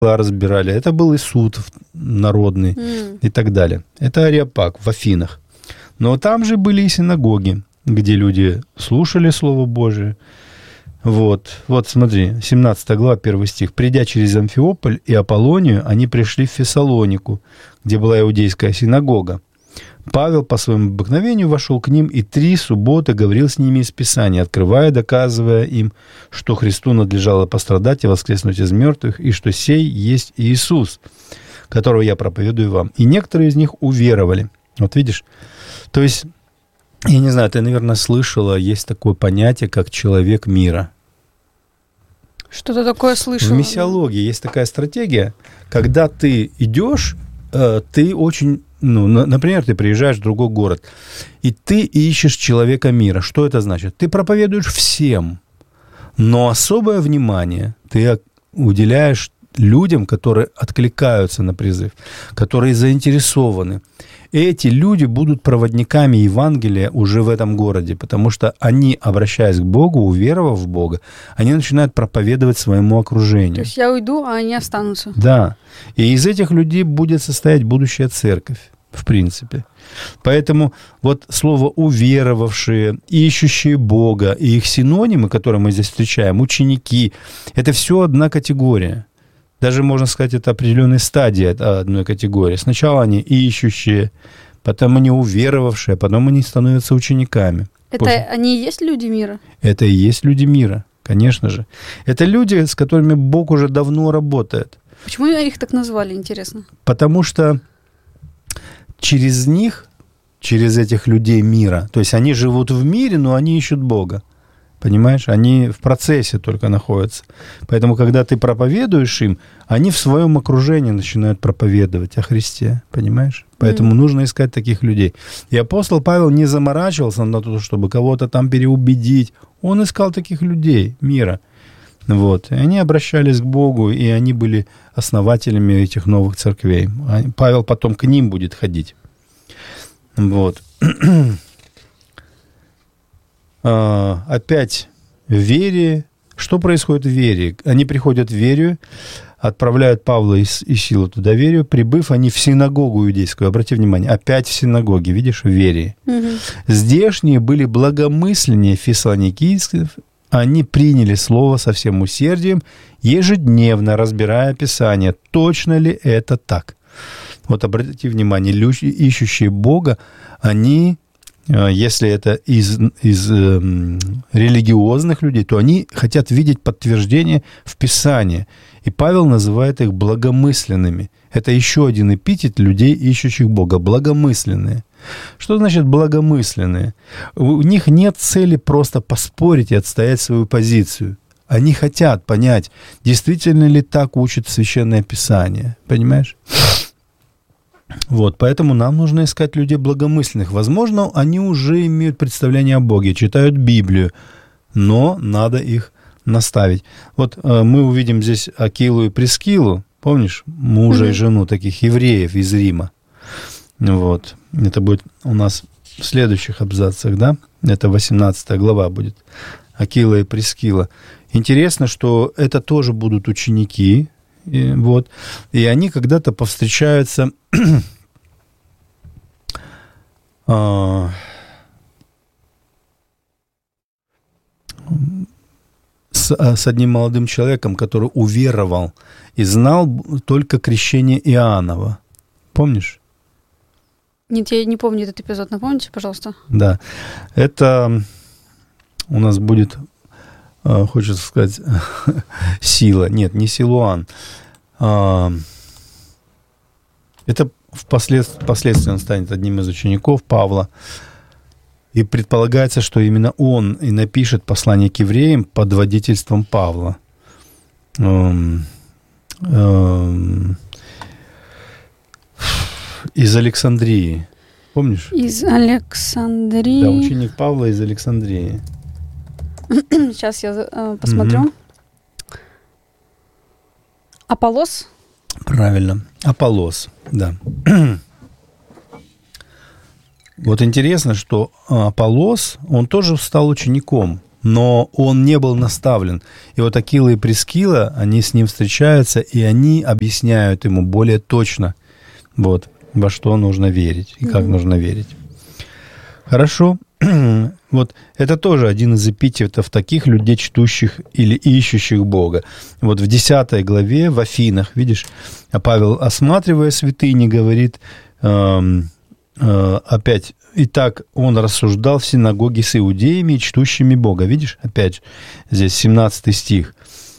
разбирали. Это был и суд народный и так далее. Это Ареопаг в Афинах. Но там же были и синагоги, где люди слушали Слово Божие. Вот смотри, 17 глава, 1 стих. «Придя через Амфиополь и Аполлонию, они пришли в Фессалонику, где была иудейская синагога. Павел по своему обыкновению вошел к ним и 3 субботы говорил с ними из Писания, открывая, доказывая им, что Христу надлежало пострадать и воскреснуть из мертвых, и что сей есть Иисус, которого я проповедую вам. И некоторые из них уверовали». Вот видишь? То есть, я не знаю, ты, наверное, слышала, есть такое понятие, как человек мира. Что-то такое слышала. В миссиологии есть такая стратегия, когда ты идешь, ты очень... например, ты приезжаешь в другой город, и ты ищешь человека мира. Что это значит? Ты проповедуешь всем, но особое внимание ты уделяешь людям, которые откликаются на призыв, которые заинтересованы. Эти люди будут проводниками Евангелия уже в этом городе, потому что они, обращаясь к Богу, уверовав в Бога, они начинают проповедовать своему окружению. То есть я уйду, а они останутся. Да. И из этих людей будет состоять будущая церковь, в принципе. Поэтому вот слово «уверовавшие», «ищущие Бога» и их синонимы, которые мы здесь встречаем, «ученики», это все одна категория. Даже, можно сказать, это определенная стадия одной категории. Сначала они ищущие, потом они уверовавшие, а потом они становятся учениками. Это они и есть люди мира? Это и есть люди мира, конечно же. Это люди, с которыми Бог уже давно работает. Почему их так назвали, интересно? Потому что через них, через этих людей мира, то есть они живут в мире, но они ищут Бога. Понимаешь? Они в процессе только находятся. Поэтому, когда ты проповедуешь им, они в своем окружении начинают проповедовать о Христе. Понимаешь? Поэтому нужно искать таких людей. И апостол Павел не заморачивался на то, чтобы кого-то там переубедить. Он искал таких людей мира. Вот. И они обращались к Богу, и они были основателями этих новых церквей. Павел потом к ним будет ходить. Вот. Опять в вере. Что происходит в вере? Они приходят в веру, отправляют Павла и Силу туда в веру. Прибыв, они в синагогу иудейскую. Обрати внимание, опять в синагоге, видишь, в вере. Здешние были благомысленнее фессалоникийцев. Они приняли слово со всем усердием, ежедневно разбирая Писание. Точно ли это так? Вот обратите внимание, люди, ищущие Бога, они... Если это из религиозных людей, то они хотят видеть подтверждение в Писании. И Павел называет их благомысленными. Это еще один эпитет людей, ищущих Бога. Благомысленные. Что значит благомысленные? У них нет цели просто поспорить и отстоять свою позицию. Они хотят понять, действительно ли так учит Священное Писание. Понимаешь? Вот, поэтому нам нужно искать людей благомысленных. Возможно, они уже имеют представление о Боге, читают Библию, но надо их наставить. Вот мы увидим здесь Акилу и Прискилу, помнишь, мужа и жену таких евреев из Рима. Вот, это будет у нас в следующих абзацах, да? Это 18 глава будет, Акила и Прискила. Интересно, что это тоже будут ученики, и они когда-то повстречаются с одним молодым человеком, который уверовал и знал только крещение Иоаннова. Помнишь? Нет, я не помню этот эпизод. Напомните, пожалуйста. Да. Это у нас будет... Хочется сказать, Сила. Нет, не Силуан. Это впоследствии он станет одним из учеников Павла. И предполагается, что именно он и напишет послание к евреям под водительством Павла. Из Александрии. Помнишь? Из Александрии. Да, ученик Павла из Александрии. Сейчас я посмотрю. Аполлос? Правильно. Аполлос, да. Вот интересно, что Аполлос, он тоже стал учеником но он не был наставлен. И вот Акила и Прискила, они с ним встречаются, и они объясняют ему более точно, вот, во что нужно верить и как нужно верить. Хорошо. Вот это тоже один из эпитетов таких людей, чтущих или ищущих Бога. Вот в 10 главе в Афинах, видишь, Павел, осматривая святыни, говорит опять: «Итак, он рассуждал в синагоге с иудеями и чтущими Бога». Видишь, опять здесь 17 стих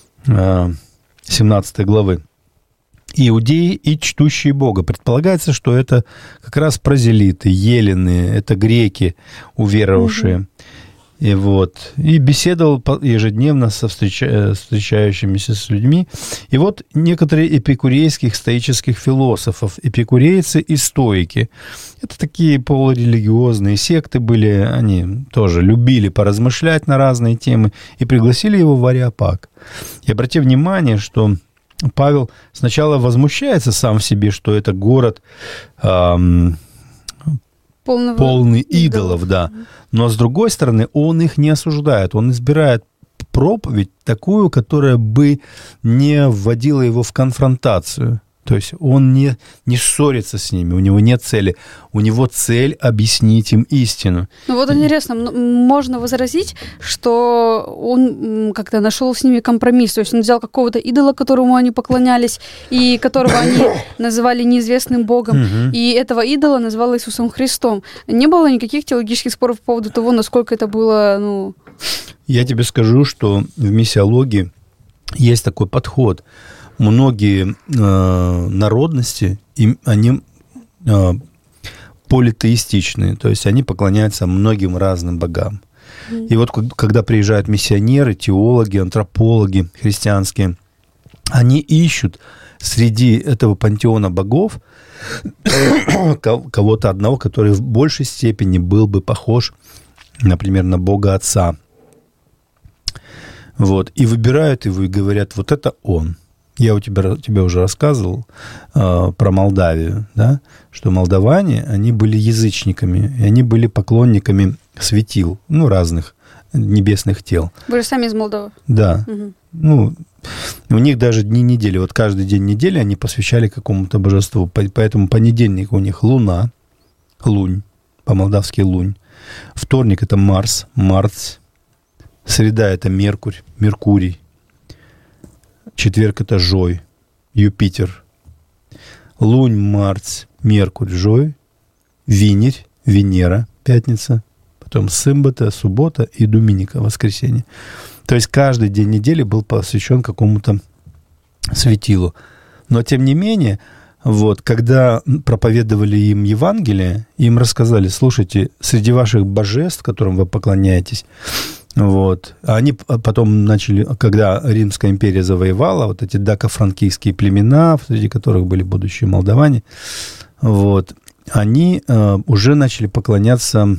17 главы. «Иудеи и чтущие Бога». Предполагается, что это как раз прозелиты, елены, это греки, уверовавшие. И беседовал ежедневно со встречающимися с людьми. И вот некоторые эпикурейских стоических философов, эпикурейцы и стоики. Это такие полурелигиозные секты были, они тоже любили поразмышлять на разные темы и пригласили его в Ареопаг. И обрати внимание, что Павел сначала возмущается сам в себе, что это город полный идолов, да. Но с другой стороны, он их не осуждает. Он избирает проповедь такую, которая бы не вводила его в конфронтацию. То есть он не ссорится с ними, у него нет цели. У него цель объяснить им истину. Ну вот интересно, можно возразить, что он как-то нашел с ними компромисс. То есть он взял какого-то идола, которому они поклонялись, и которого они называли неизвестным Богом, и этого идола назвал Иисусом Христом. Не было никаких теологических споров по поводу того, насколько это было... Я тебе скажу, что в миссиологии есть такой подход. Многие народности, они политеистичные, то есть они поклоняются многим разным богам. И вот когда приезжают миссионеры, теологи, антропологи христианские, они ищут среди этого пантеона богов кого-то одного, который в большей степени был бы похож, например, на Бога Отца. И выбирают его и говорят: вот это он. Я тебе уже рассказывал про Молдавию, да, что молдаване, они были язычниками, и они были поклонниками светил, разных небесных тел. Вы же сами из Молдовы. Да. У них даже дни недели. Вот каждый день недели они посвящали какому-то божеству. Поэтому понедельник у них луна, лунь, по-молдавски лунь. Вторник – это Марс, Марс. Среда – это Меркурий. Четверг – это Жой, Юпитер. Лунь, Марс, Меркурий, Жой. Винерь, Венера, пятница. Потом Симбата, суббота и Доминика, воскресенье. То есть каждый день недели был посвящен какому-то светилу. Но тем не менее, когда проповедовали им Евангелие, им рассказали: слушайте, среди ваших божеств, которым вы поклоняетесь, они потом начали, когда Римская империя завоевала, эти дако-франкийские племена, среди которых были будущие молдаване, они уже начали поклоняться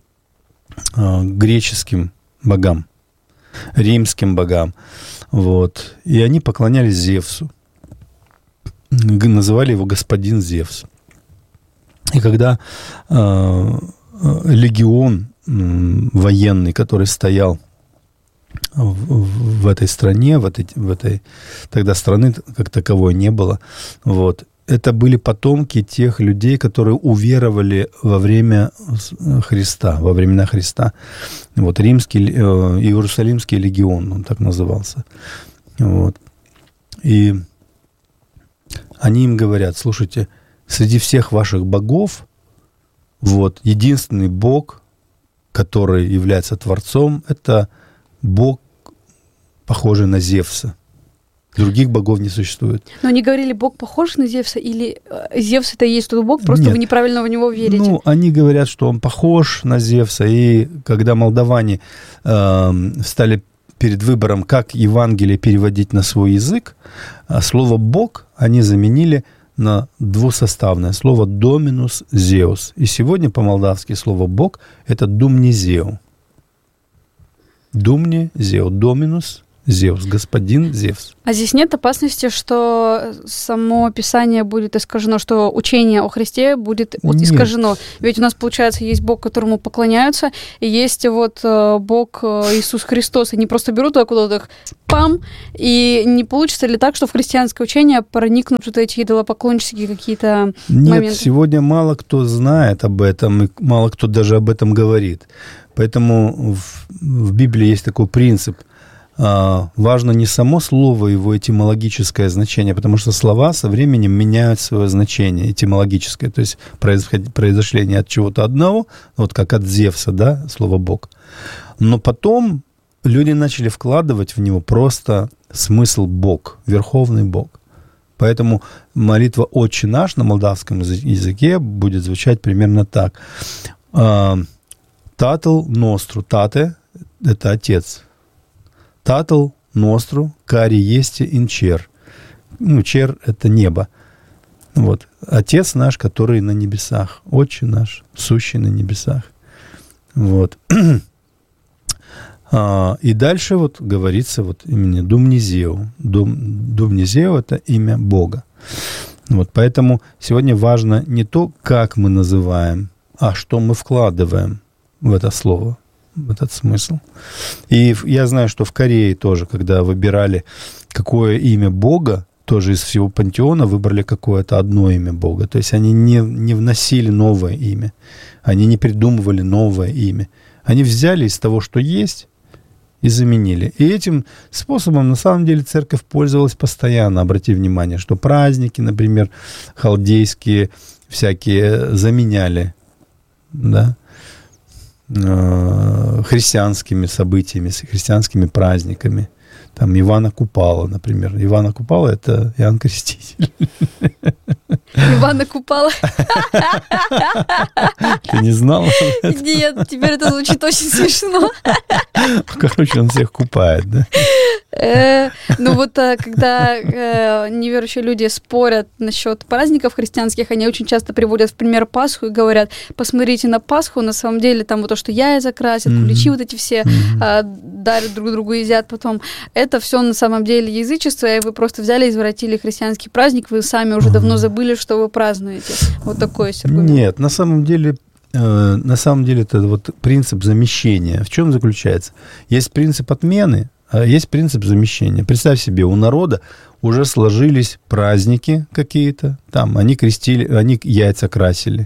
греческим богам, римским богам. И они поклонялись Зевсу. Называли его господин Зевс. И когда легион военный, который стоял в этой стране, тогда страны как таковой не было, это были потомки тех людей, которые уверовали во времена Христа. Римский, Иерусалимский легион, он так назывался. И они им говорят: слушайте, среди всех ваших богов, единственный бог, который является Творцом, это бог, похожий на Зевса. Других богов не существует. Но они говорили: бог похож на Зевса, или Зевс это и есть тот бог, просто Нет. Вы неправильно в него верите? Они говорят, что он похож на Зевса, и когда молдаване стали перед выбором, как Евангелие переводить на свой язык, слово «бог» они заменили на двусоставное слово «доминус зеус». И сегодня по-молдавски слово «бог» — это «думнезеу». «Думнезеу», «доминус Зевс, господин Зевс. А здесь нет опасности, что само Писание будет искажено, что учение о Христе будет искажено? Ведь у нас, получается, есть Бог, которому поклоняются, и есть вот Бог Иисус Христос. Они просто берут туда куда-то их, пам, и не получится ли так, что в христианское учение проникнут вот эти идолопоклоннические какие-то моменты? Нет, сегодня мало кто знает об этом, и мало кто даже об этом говорит. Поэтому в Библии есть такой принцип. Важно не само слово, его этимологическое значение, потому что слова со временем меняют свое значение этимологическое, то есть произошли не от чего-то одного, вот как от Зевса, да, слово «бог». Но потом люди начали вкладывать в него просто смысл «бог», верховный бог. Поэтому молитва «Отче наш» на молдавском языке будет звучать примерно так. «Татл ностру», «тате» — это «отец». «Татл ностру, кари есте ин чер». Ну, чер — это небо. Вот. Отец наш, который на небесах. Отче наш, сущий на небесах. Вот. И дальше вот говорится вот именно Думнезеу. Думнезеу — это имя Бога. Вот. Поэтому сегодня важно не то, как мы называем, а что мы вкладываем в это слово, в этот смысл. И я знаю, что в Корее тоже, когда выбирали, какое имя Бога, тоже из всего пантеона выбрали какое-то одно имя Бога. То есть они не вносили новое имя. Они не придумывали новое имя. Они взяли из того, что есть, и заменили. И этим способом, на самом деле, церковь пользовалась постоянно. Обрати внимание, что праздники, например, халдейские всякие заменяли, да, христианскими событиями, христианскими праздниками. Там Ивана Купала, например. Ивана Купала — это Иоанн Креститель. Ивана Купала. Ты не знала? Нет, теперь это звучит очень смешно. Короче, он всех купает, да? Ну вот, когда неверующие люди спорят насчет праздников христианских, они очень часто приводят в пример Пасху и говорят: посмотрите на Пасху, на самом деле там вот то, что яйца красят, куличи вот эти все дарят друг другу, едят потом. Это все на самом деле язычество, и вы просто взяли и извратили христианский праздник, вы сами уже давно забыли, что вы празднуете. Вот такой есть аргумент. Нет, на самом деле это вот принцип замещения. В чем заключается? Есть принцип отмены, а есть принцип замещения. Представь себе, у народа уже сложились праздники какие-то, там они яйца красили,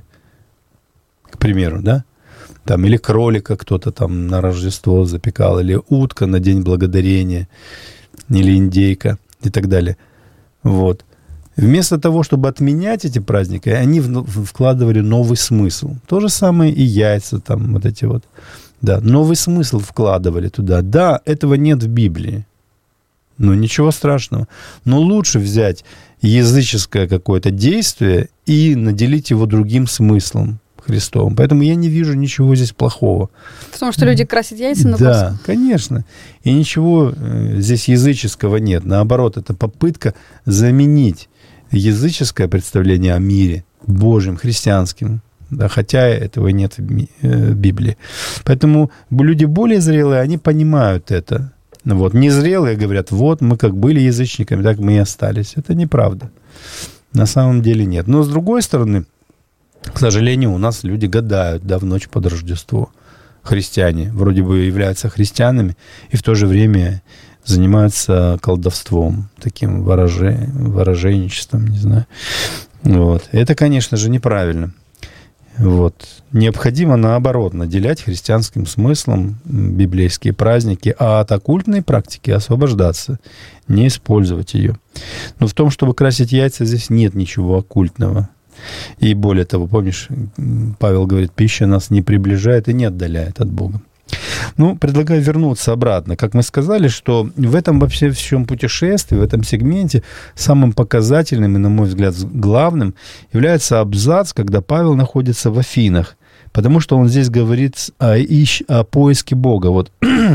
к примеру, да? Там, или кролика кто-то там на Рождество запекал, или утка на День Благодарения, или индейка и так далее. Вот. Вместо того, чтобы отменять эти праздники, они вкладывали новый смысл. То же самое и яйца там вот эти вот. Да, новый смысл вкладывали туда. Да, этого нет в Библии. Но ничего страшного. Но лучше взять языческое какое-то действие и наделить его другим смыслом Христовым. Поэтому я не вижу ничего здесь плохого. Потому что люди красят яйца на Пасху? Да, конечно. И ничего здесь языческого нет. Наоборот, это попытка заменить языческое представление о мире Божьим, христианским. Да, хотя этого нет в Библии. Поэтому люди более зрелые, они понимают это. Вот. Незрелые говорят: вот мы как были язычниками, так мы и остались. Это неправда. На самом деле нет. Но с другой стороны, к сожалению, у нас люди гадают, да, в ночь под Рождество. Христиане вроде бы являются христианами и в то же время занимаются колдовством, таким вороженничеством, не знаю. Вот. Это, конечно же, неправильно. Вот. Необходимо, наоборот, наделять христианским смыслом библейские праздники, а от оккультной практики освобождаться, не использовать ее. Но в том, чтобы красить яйца, здесь нет ничего оккультного. И более того, помнишь, Павел говорит: пища нас не приближает и не отдаляет от Бога. Ну, предлагаю вернуться обратно. Как мы сказали, что в этом вообще всем путешествии, в этом сегменте самым показательным и, на мой взгляд, главным является абзац, когда Павел находится в Афинах. Потому что он здесь говорит о поиске Бога. Вот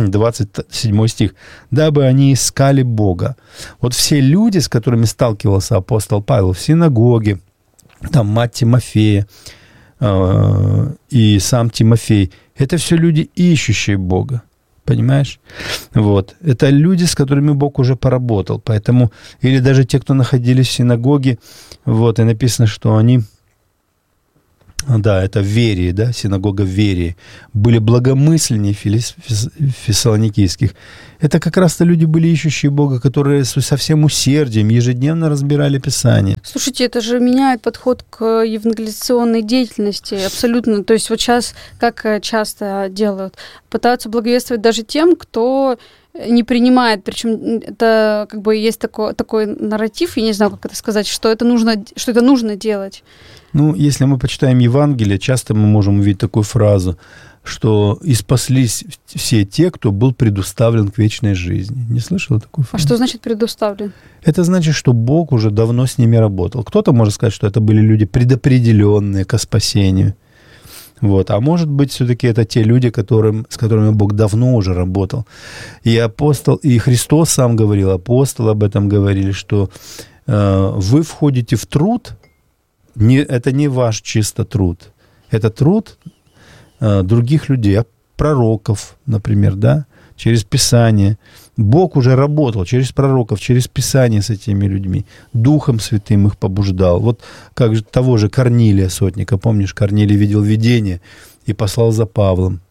27 стих. «Дабы они искали Бога». Вот все люди, с которыми сталкивался апостол Павел в синагоге, там мать Тимофея и сам Тимофей, это все люди, ищущие Бога. Понимаешь? Вот. Это люди, с которыми Бог уже поработал. Поэтому, или даже те, кто находились в синагоге, вот, и написано, что они, да, это в Верии, да, синагога в Верии, были благомысленнее фессалоникийских. Это как раз-то люди были ищущие Бога, которые со всем усердием ежедневно разбирали Писание. Слушайте, это же меняет подход к евангелизационной деятельности абсолютно. То есть вот сейчас, как часто делают, пытаются благовествовать даже тем, кто не принимает. Причем это как бы есть такой нарратив, я не знаю, как это сказать, что это нужно делать. Ну, если мы почитаем Евангелие, часто мы можем увидеть такую фразу, что «и спаслись все те, кто был предуставлен к вечной жизни». Не слышала такую фразу? А что значит предуставлен? Это значит, что Бог уже давно с ними работал. Кто-то может сказать, что это были люди предопределенные ко спасению. Вот. А может быть, все-таки это те люди, с которыми Бог давно уже работал. И Христос сам говорил, апостолы об этом говорили, что вы входите в труд, это не ваш чисто труд, это труд других людей, пророков, например, да, через Писание. Бог уже работал через пророков, через Писание с этими людьми. Духом Святым их побуждал. Вот как же того же Корнилия, сотника, помнишь, Корнилий видел видение и послал за Павлом.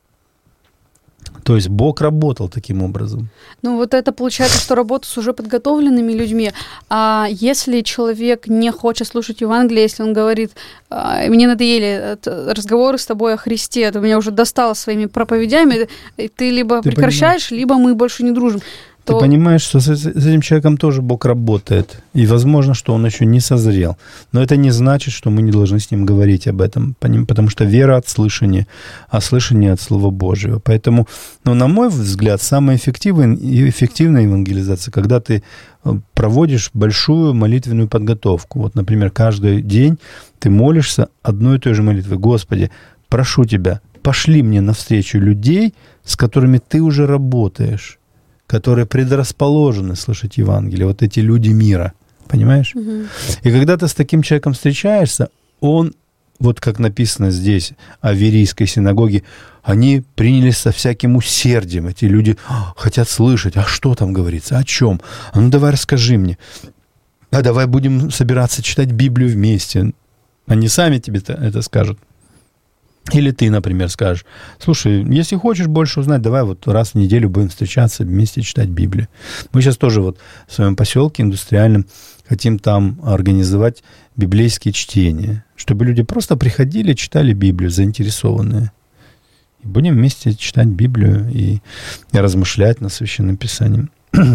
То есть Бог работал таким образом. Ну вот это получается, что работа с уже подготовленными людьми. А если человек не хочет слушать Евангелие, если он говорит, мне надоели разговоры с тобой о Христе, ты меня уже достал своими проповедями, ты либо прекращаешь, либо мы больше не дружим. Ты понимаешь, что с этим человеком тоже Бог работает. И возможно, что он еще не созрел. Но это не значит, что мы не должны с ним говорить об этом. Потому что вера от слышания, а слышание от Слова Божьего. Поэтому, на мой взгляд, самая эффективная евангелизация, когда ты проводишь большую молитвенную подготовку. Вот, например, каждый день ты молишься одной и той же молитвой. Господи, прошу Тебя, пошли мне навстречу людей, с которыми Ты уже работаешь, которые предрасположены слышать Евангелие, вот эти люди мира, понимаешь? Угу. И когда ты с таким человеком встречаешься, он, вот как написано здесь о Верийской синагоге, они принялись со всяким усердием, эти люди хотят слышать, а что там говорится, о чем? А ну давай расскажи мне, а давай будем собираться читать Библию вместе. Они сами тебе это скажут. Или ты, например, скажешь, слушай, если хочешь больше узнать, давай вот раз в неделю будем встречаться, вместе читать Библию. Мы сейчас тоже вот в своем поселке индустриальном хотим там организовать библейские чтения, чтобы люди просто приходили, читали Библию, заинтересованные. И будем вместе читать Библию и размышлять над Священным Писанием.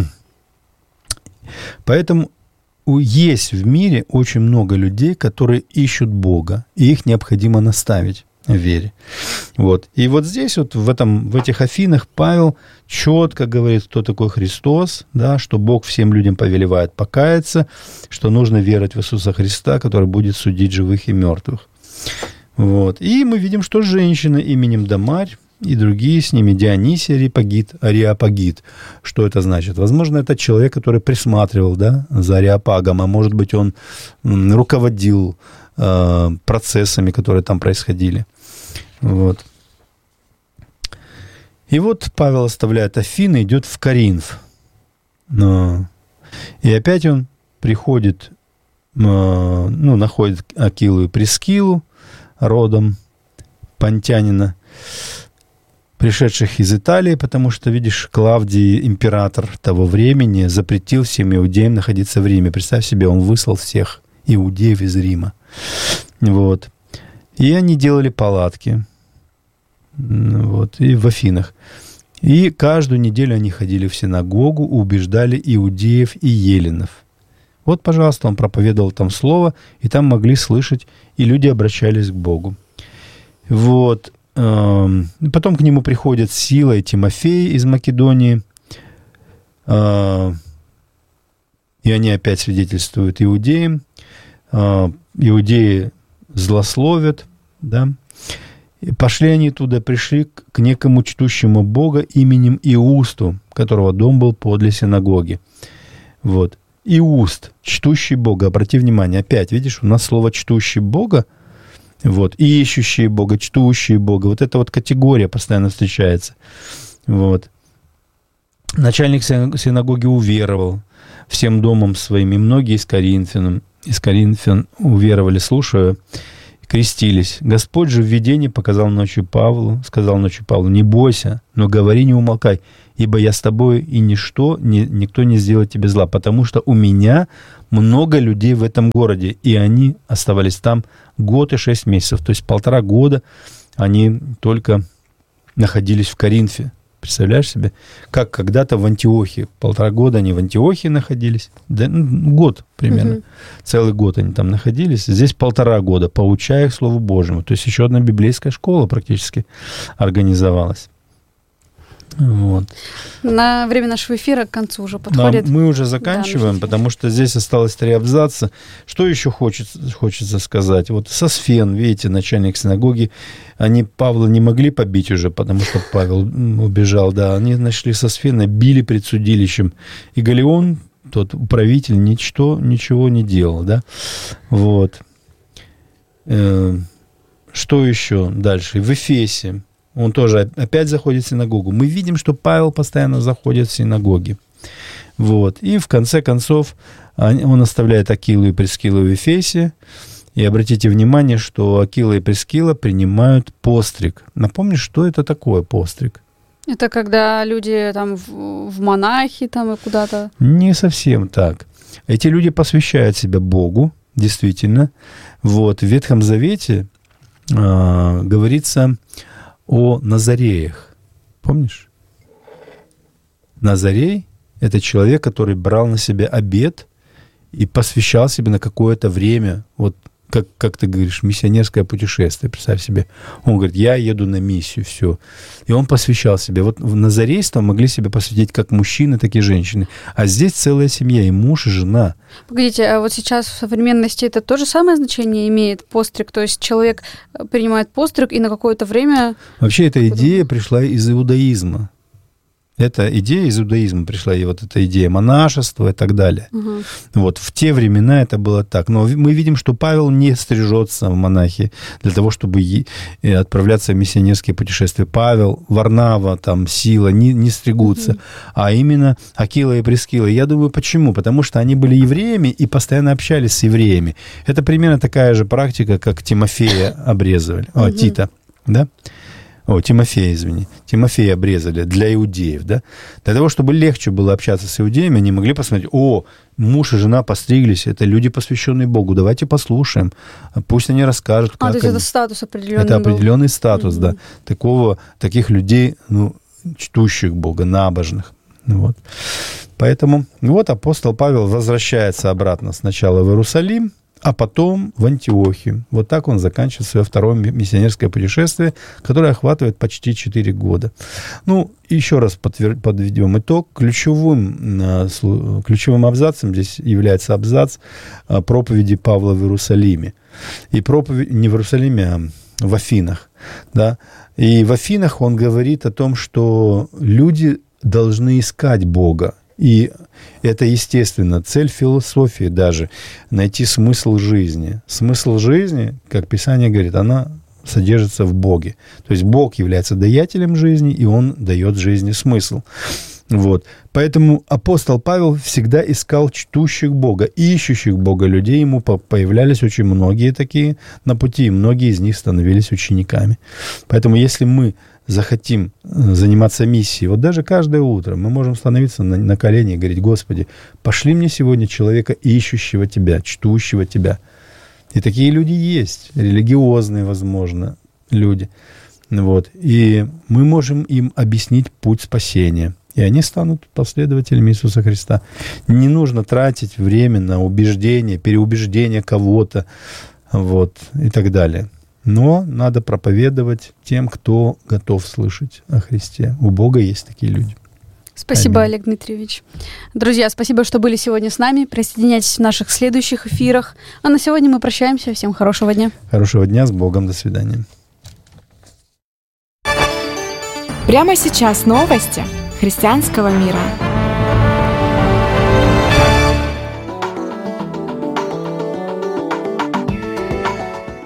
Поэтому есть в мире очень много людей, которые ищут Бога, и их необходимо наставить в вере. Вот. И вот здесь, вот в этих Афинах Павел четко говорит, кто такой Христос, да, что Бог всем людям повелевает покаяться, что нужно верить в Иисуса Христа, который будет судить живых и мертвых. Вот. И мы видим, что женщины именем Дамарь и другие с ними, Дионисий Ареопагит. Что это значит? Возможно, это человек, который присматривал, да, за Ареопагом, а может быть, он руководил процессами, которые там происходили. Вот. И вот Павел оставляет Афины, идет в Коринф. И опять он приходит, находит Акилу и Прискилу, родом понтянина, пришедших из Италии, потому что, видишь, Клавдий, император того времени, запретил всем иудеям находиться в Риме. Представь себе, он выслал всех иудеев из Рима. Вот. И они делали палатки. Вот. И в Афинах. И каждую неделю они ходили в синагогу, убеждали иудеев и еленов. Вот, пожалуйста, он проповедовал там слово, и там могли слышать, и люди обращались к Богу. Вот. Потом к нему приходят Сила и Тимофей из Македонии, и они опять свидетельствуют иудеям. Иудеи злословят, да. И пошли они туда, пришли к некому чтущему Бога именем Иусту, которого дом был подле синагоги. Вот. Иуст, чтущий Бога. Обрати внимание, опять, видишь, у нас слово «чтущий Бога», вот, ищущие Бога, чтущие Бога. Вот эта вот категория постоянно встречается. Вот. Начальник синагоги уверовал всем домом своим, и многие из Коринфян уверовали, слушая, крестились. Господь же в видении сказал ночью Павлу, не бойся, но говори, не умолкай, ибо я с тобой, и никто не сделает тебе зла, потому что у меня много людей в этом городе, и они оставались там 1 год и 6 месяцев, то есть 1,5 года они только находились в Коринфе. Представляешь себе, как когда-то в Антиохии, 1,5 года они в Антиохии находились, год примерно, целый год они там находились, здесь 1,5 года, поучая их Слову Божьему. То есть еще одна библейская школа практически организовалась. Вот. На время нашего эфира к концу уже подходит. Да, мы уже заканчиваем, потому что здесь осталось 3 абзаца. Что еще хочется сказать? Вот Сосфен, видите, начальник синагоги, они Павла не могли побить уже, потому что Павел убежал. Да, они нашли Сосфена, били пред судилищем. И Галион, тот управитель, ничего не делал. Да? Вот. Что еще дальше? В Эфесе. Он тоже опять заходит в синагогу. Мы видим, что Павел постоянно заходит в синагоги. Вот. И в конце концов он оставляет Акилу и Прискилу в Эфесе. И обратите внимание, что Акила и Прискила принимают постриг. Напомню, что это такое постриг? Это когда люди там в монахи там и куда-то? Не совсем так. Эти люди посвящают себя Богу, действительно. Вот. В Ветхом Завете говорится о Назареях. Помнишь? Назарей – это человек, который брал на себя обет и посвящал себе на какое-то время, вот как ты говоришь, миссионерское путешествие, представь себе. Он говорит, я еду на миссию, все. И он посвящал себе. Вот в назарейство могли себе посвятить как мужчины, так и женщины. А здесь целая семья, и муж, и жена. Погодите, а вот сейчас в современности это то же самое значение имеет постриг? То есть человек принимает постриг и на какое-то время... Вообще эта идея пришла из иудаизма. Эта идея из иудаизма пришла, и вот эта идея монашества и так далее. Угу. Вот в те времена это было так. Но мы видим, что Павел не стрижется в монахи для того, чтобы отправляться в миссионерские путешествия. Павел, Варнава, там, Сила не стригутся, а именно Акила и Прискила. Я думаю, почему? Потому что они были евреями и постоянно общались с евреями. Это примерно такая же практика, как Тимофея обрезывали, Тита, да? Тимофея обрезали для иудеев, да? Для того, чтобы легче было общаться с иудеями, они могли посмотреть, муж и жена постриглись, это люди, посвященные Богу, давайте послушаем, пусть они расскажут, как то есть это статус определенный Это определенный статус, да, таких людей, чтущих Бога, набожных. Вот. Поэтому вот апостол Павел возвращается обратно сначала в Иерусалим, а потом в Антиохию. Вот так он заканчивает свое второе миссионерское путешествие, которое охватывает почти 4 года. Еще раз подведем итог. Ключевым абзацем здесь является абзац проповеди Павла в Иерусалиме. И проповедь не в Иерусалиме, а в Афинах. Да? И в Афинах он говорит о том, что люди должны искать Бога. И это, естественно, цель философии даже – найти смысл жизни. Смысл жизни, как Писание говорит, она содержится в Боге. То есть Бог является даятелем жизни, и Он дает жизни смысл. Вот. Поэтому апостол Павел всегда искал чтущих Бога, ищущих Бога людей. Ему появлялись очень многие такие на пути, и многие из них становились учениками. Поэтому если мы захотим заниматься миссией, вот даже каждое утро мы можем становиться на колени и говорить: Господи, пошли мне сегодня человека, ищущего Тебя, чтущего Тебя. И такие люди есть, религиозные, возможно, люди. Вот. И мы можем им объяснить путь спасения. И они станут последователями Иисуса Христа. Не нужно тратить время на убеждение, переубеждение кого-то, вот, и так далее. Но надо проповедовать тем, кто готов слышать о Христе. У Бога есть такие люди. Спасибо, Олег Дмитриевич. Друзья, спасибо, что были сегодня с нами. Присоединяйтесь в наших следующих эфирах. А на сегодня мы прощаемся. Всем хорошего дня. Хорошего дня. С Богом. До свидания. Прямо сейчас новости христианского мира.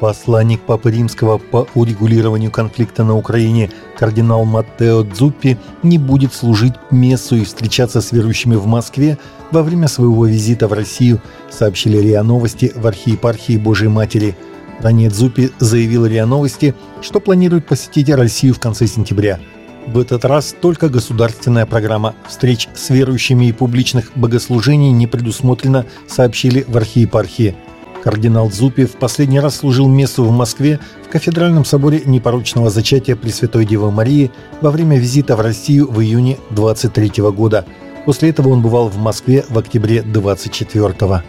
Посланник Папы Римского по урегулированию конфликта на Украине кардинал Маттео Дзуппи не будет служить мессу и встречаться с верующими в Москве во время своего визита в Россию, сообщили РИА Новости в архиепархии Божией Матери. Ранее Дзуппи заявил РИА Новости, что планирует посетить Россию в конце сентября. В этот раз только государственная программа встреч с верующими и публичных богослужений не предусмотрена, сообщили в архиепархии. Кардинал Дзуппи в последний раз служил мессу в Москве в кафедральном соборе Непорочного Зачатия Пресвятой Девы Марии во время визита в Россию в июне 23 года. После этого он бывал в Москве в октябре 24-го.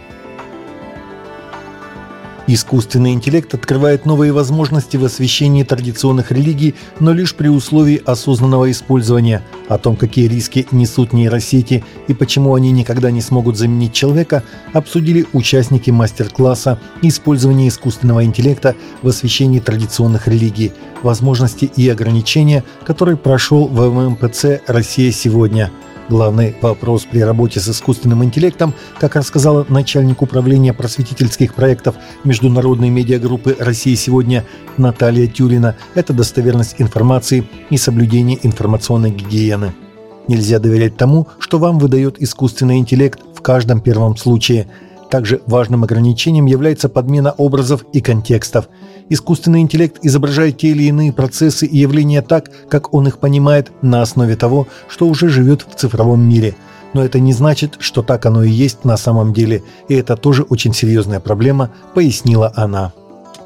Искусственный интеллект открывает новые возможности в освещении традиционных религий, но лишь при условии осознанного использования. О том, какие риски несут нейросети и почему они никогда не смогут заменить человека, обсудили участники мастер-класса «Использование искусственного интеллекта в освещении традиционных религий. Возможности и ограничения», который прошел в ММПЦ «Россия сегодня». Главный вопрос при работе с искусственным интеллектом, как рассказала начальник управления просветительских проектов международной медиагруппы «Россия сегодня» Наталья Тюрина, это достоверность информации и соблюдение информационной гигиены. Нельзя доверять тому, что вам выдает искусственный интеллект в каждом первом случае. Также важным ограничением является подмена образов и контекстов. Искусственный интеллект изображает те или иные процессы и явления так, как он их понимает, на основе того, что уже живет в цифровом мире. Но это не значит, что так оно и есть на самом деле, и это тоже очень серьезная проблема, пояснила она.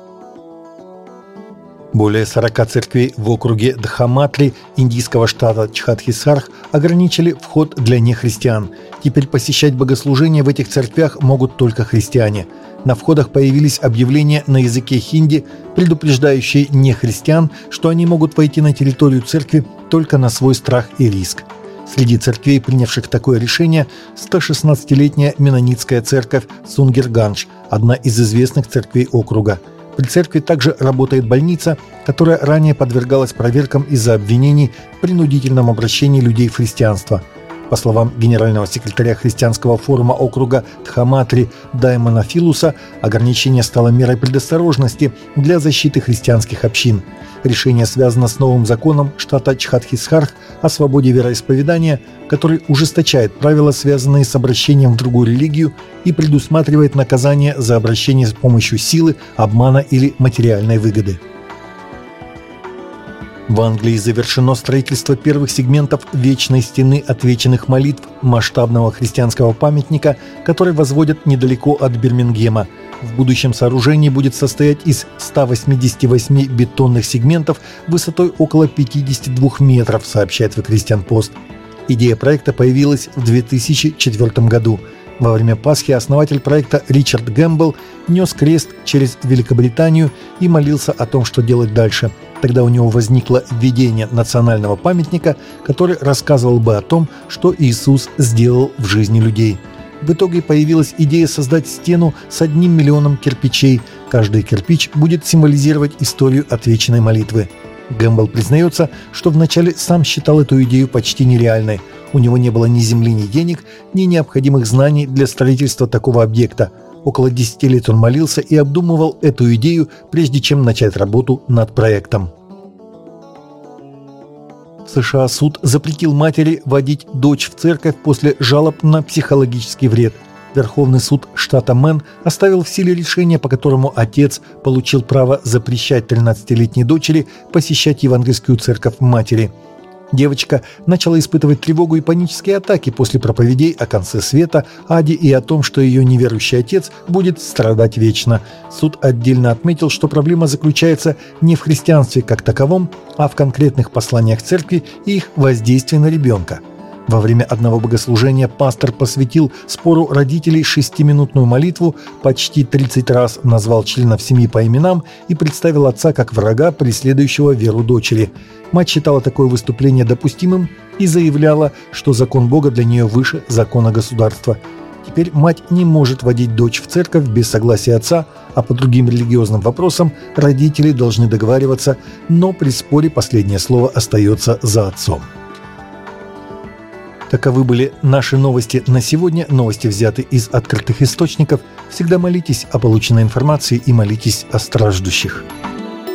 Более 40 церквей в округе Дхаматри индийского штата Чхатхисарх ограничили вход для нехристиан. Теперь посещать богослужения в этих церквях могут только христиане. На входах появились объявления на языке хинди, предупреждающие нехристиан, что они могут войти на территорию церкви только на свой страх и риск. Среди церквей, принявших такое решение, 116-летняя меннонитская церковь Сунгиргандж, одна из известных церквей округа. При церкви также работает больница, которая ранее подвергалась проверкам из-за обвинений в принудительном обращении людей в христианство. По словам генерального секретаря христианского форума округа Дхаматри Даймона Филуса, ограничение стало мерой предосторожности для защиты христианских общин. Решение связано с новым законом штата Чхатхисарх о свободе вероисповедания, который ужесточает правила, связанные с обращением в другую религию, и предусматривает наказание за обращение с помощью силы, обмана или материальной выгоды. В Англии завершено строительство первых сегментов Вечной стены отвеченных молитв, масштабного христианского памятника, который возводят недалеко от Бирмингема. В будущем сооружение будет состоять из 188 бетонных сегментов высотой около 52 метров, сообщает The Christian Post. Идея проекта появилась в 2004 году. Во время Пасхи основатель проекта Ричард Гэмбл нес крест через Великобританию и молился о том, что делать дальше. Тогда у него возникло видение национального памятника, который рассказывал бы о том, что Иисус сделал в жизни людей. В итоге появилась идея создать стену с 1 миллионом кирпичей. Каждый кирпич будет символизировать историю отвеченной молитвы. Гэмбл признается, что вначале сам считал эту идею почти нереальной. У него не было ни земли, ни денег, ни необходимых знаний для строительства такого объекта. Около 10 лет он молился и обдумывал эту идею, прежде чем начать работу над проектом. В США суд запретил матери водить дочь в церковь после жалоб на психологический вред. Верховный суд штата Мэн оставил в силе решение, по которому отец получил право запрещать 13-летней дочери посещать евангельскую церковь матери. Девочка начала испытывать тревогу и панические атаки после проповедей о конце света, аде и о том, что ее неверующий отец будет страдать вечно. Суд отдельно отметил, что проблема заключается не в христианстве как таковом, а в конкретных посланиях церкви и их воздействии на ребенка. Во время одного богослужения пастор посвятил спору родителей 6-минутную молитву, почти 30 раз назвал членов семьи по именам и представил отца как врага, преследующего веру дочери. Мать считала такое выступление допустимым и заявляла, что закон Бога для нее выше закона государства. Теперь мать не может водить дочь в церковь без согласия отца, а по другим религиозным вопросам родители должны договариваться, но при споре последнее слово остается за отцом. Таковы были наши новости на сегодня. Новости взяты из открытых источников. Всегда молитесь о полученной информации и молитесь о страждущих.